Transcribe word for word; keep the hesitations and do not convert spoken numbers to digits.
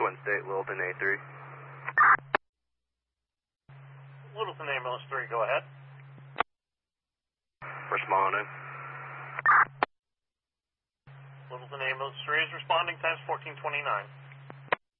Twin State, Littleton A three. Littleton Ambulance three, go ahead. Responding. Littleton Ambulance three is responding, times fourteen twenty-nine.